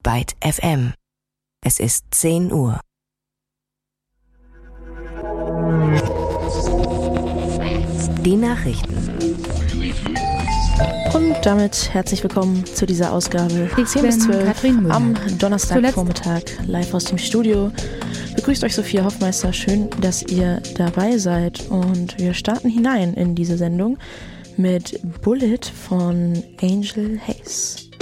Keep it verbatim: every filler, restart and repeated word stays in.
Byte F M. Es ist zehn Uhr. Die Nachrichten. Und damit herzlich willkommen zu dieser Ausgabe zehn bis zwölf am Donnerstagvormittag live aus dem Studio. Begrüßt euch Sophia Hoffmeister, schön, dass ihr dabei seid und wir starten hinein in diese Sendung mit Bullet von Angel Hayes.